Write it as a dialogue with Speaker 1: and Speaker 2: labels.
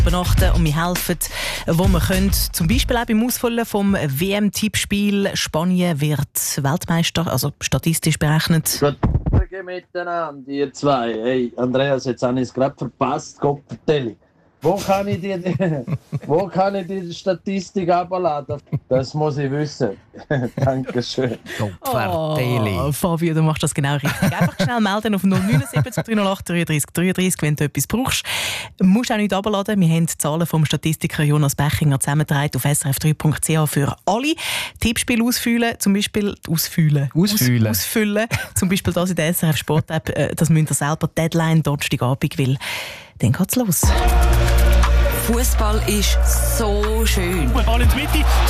Speaker 1: übernachten und wir helfen, wo wir können. Zum Beispiel auch beim Ausfüllen vom WM-Tippspiel. Spanien wird Weltmeister, also statistisch berechnet.
Speaker 2: Guten Morgen miteinander, ihr zwei. Hey, Andreas, jetzt habe ich es gerade verpasst. Gott vertelle. Wo kann ich die Statistik abladen? Das muss ich wissen. Dankeschön.
Speaker 1: Fabio, du machst das genau richtig. Einfach schnell melden auf 079 308 33 33, wenn du etwas brauchst. Du musst auch nicht abladen. Wir haben die Zahlen vom Statistiker Jonas Bechinger zusammengetragen auf srf3.ch für alle. Tippspiel ausfüllen, zum Beispiel ausfüllen. Zum Beispiel das in der SRF Sport App. Das müsst ihr selber Deadline Donnerstagabend, weil dann geht's los.
Speaker 3: Fußball ist so schön.
Speaker 4: Ball in die Mitte.